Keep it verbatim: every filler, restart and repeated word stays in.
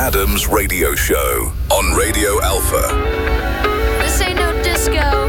Adams Radio Show on Radio Alpha. This ain't no disco.